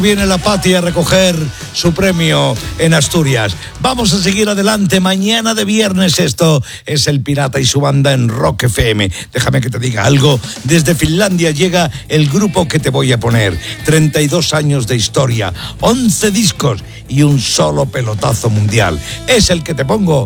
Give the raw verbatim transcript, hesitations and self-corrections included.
Viene la Pati a recoger su premio en Asturias. Vamos a seguir adelante. Mañana de viernes esto es El Pirata y su banda en Rock F M. Déjame que te diga algo. Desde Finlandia llega el grupo que te voy a poner. treinta y dos años de historia, once discos y un solo pelotazo mundial. Es el que te pongo